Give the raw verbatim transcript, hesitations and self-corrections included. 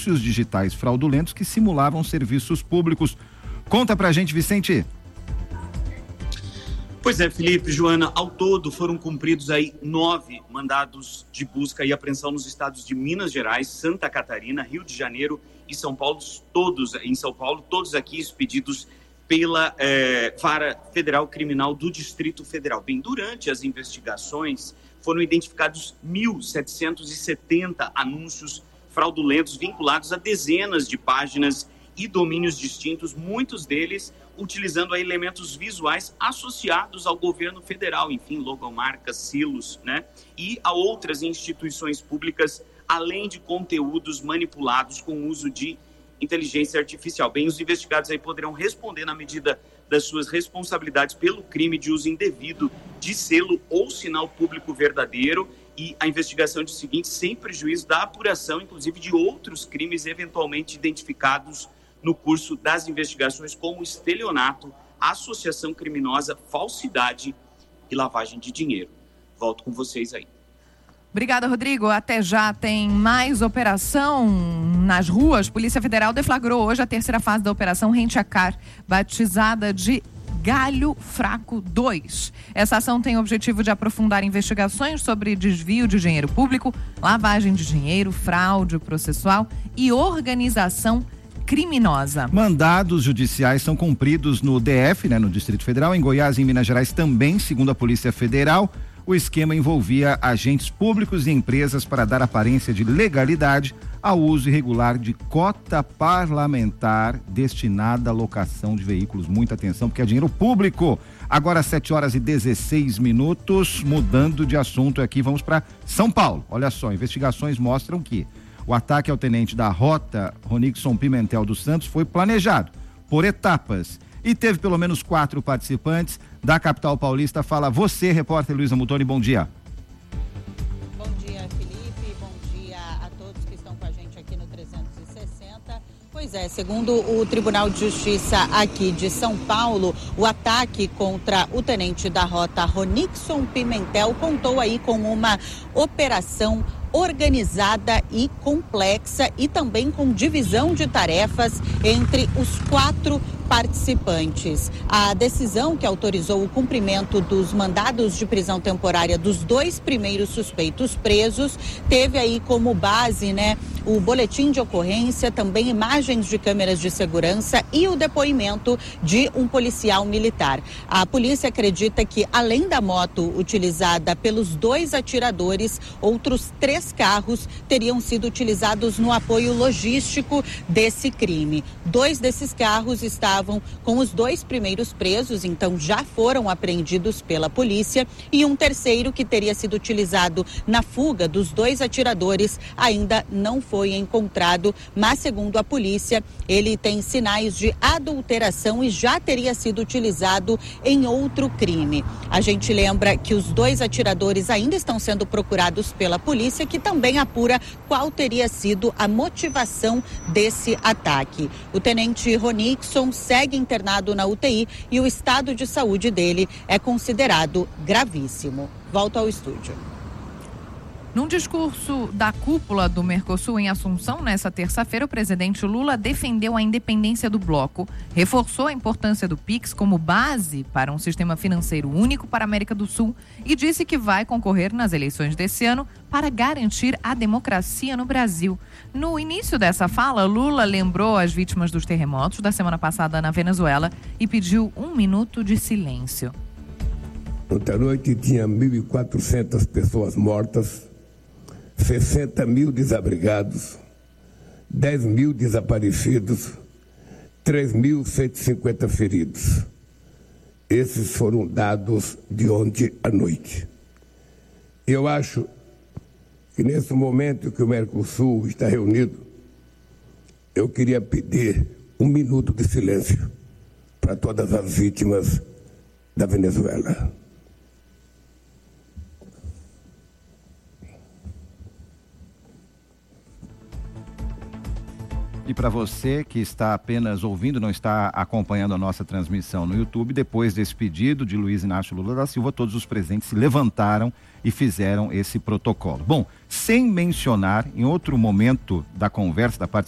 anúncios digitais fraudulentos que simulavam serviços públicos. Conta pra gente, Vicente. Pois é, Felipe, Joana, ao todo foram cumpridos aí nove mandados de busca e apreensão nos estados de Minas Gerais, Santa Catarina, Rio de Janeiro e São Paulo, todos em São Paulo, todos aqui expedidos pela eh, Vara Federal Criminal do Distrito Federal. Bem, durante as investigações foram identificados mil setecentos e setenta anúncios fraudulentos vinculados a dezenas de páginas e domínios distintos, muitos deles utilizando aí elementos visuais associados ao governo federal, enfim, logomarcas, silos, né? E a outras instituições públicas, além de conteúdos manipulados com uso de inteligência artificial. Bem, os investigados aí poderão responder na medida das suas responsabilidades pelo crime de uso indevido de selo ou sinal público verdadeiro, e a investigação diz o seguinte, sem prejuízo da apuração, inclusive de outros crimes eventualmente identificados no curso das investigações, como estelionato, associação criminosa, falsidade e lavagem de dinheiro. Volto com vocês aí. Obrigada, Rodrigo. Até já. Tem mais operação nas ruas. Polícia Federal deflagrou hoje a terceira fase da Operação Rente a Car, batizada de Galho Fraco dois. Essa ação tem o objetivo de aprofundar investigações sobre desvio de dinheiro público, lavagem de dinheiro, fraude processual e organização criminosa. Mandados judiciais são cumpridos no D F, né, no Distrito Federal, em Goiás e em Minas Gerais também, segundo a Polícia Federal. O esquema envolvia agentes públicos e empresas para dar aparência de legalidade ao uso irregular de cota parlamentar destinada à locação de veículos. Muita atenção, porque é dinheiro público. Agora, sete horas e dezesseis minutos, mudando de assunto aqui, vamos para São Paulo. Olha só, investigações mostram que o ataque ao tenente da Rota, Ronixon Pimentel dos Santos, foi planejado por etapas e teve pelo menos quatro participantes. Da capital paulista, fala você, repórter Luísa Mutoni, bom dia. Bom dia, Felipe, bom dia a todos que estão com a gente aqui no trezentos e sessenta. Pois é, segundo o Tribunal de Justiça aqui de São Paulo, o ataque contra o tenente da Rota, Ronixon Pimentel, contou aí com uma operação organizada e complexa e também com divisão de tarefas entre os quatro participantes. A decisão que autorizou o cumprimento dos mandados de prisão temporária dos dois primeiros suspeitos presos teve aí como base, né, o boletim de ocorrência, também imagens de câmeras de segurança e o depoimento de um policial militar. A polícia acredita que, além da moto utilizada pelos dois atiradores, outros três carros teriam sido utilizados no apoio logístico desse crime. Dois desses carros estavam com os dois primeiros presos, então já foram apreendidos pela polícia, e um terceiro que teria sido utilizado na fuga dos dois atiradores ainda não foi encontrado, mas segundo a polícia, ele tem sinais de adulteração e já teria sido utilizado em outro crime. A gente lembra que os dois atiradores ainda estão sendo procurados pela polícia, que também apura qual teria sido a motivação desse ataque. O tenente Ronixon segue internado na U T I e o estado de saúde dele é considerado gravíssimo. Volto ao estúdio. Num discurso da cúpula do Mercosul em Assunção, nessa terça-feira, o presidente Lula defendeu a independência do bloco, reforçou a importância do Pix como base para um sistema financeiro único para a América do Sul e disse que vai concorrer nas eleições desse ano para garantir a democracia no Brasil. No início dessa fala, Lula lembrou as vítimas dos terremotos da semana passada na Venezuela e pediu um minuto de silêncio. Ontem à noite tinha mil e quatrocentas pessoas mortas, sessenta mil desabrigados, dez mil desaparecidos, três mil cento e cinquenta feridos. Esses foram dados de ontem à noite. Eu acho que nesse momento que o Mercosul está reunido, eu queria pedir um minuto de silêncio para todas as vítimas da Venezuela. E para você que está apenas ouvindo, não está acompanhando a nossa transmissão no YouTube, depois desse pedido de Luiz Inácio Lula da Silva, todos os presentes se levantaram e fizeram esse protocolo. Bom, sem mencionar, em outro momento da conversa, da participação,